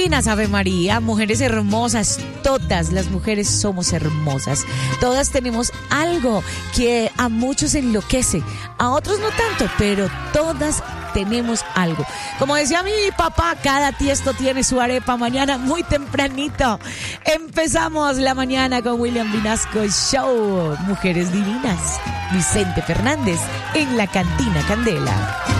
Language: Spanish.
divinas, Ave María, mujeres hermosas, todas las mujeres somos hermosas. Todas tenemos algo que a muchos enloquece, a otros no tanto, pero todas tenemos algo. Como decía mi papá, cada tiesto tiene su arepa. Mañana muy tempranito empezamos la mañana con William Vinasco Show. Mujeres divinas. Vicente Fernández en la Cantina Candela.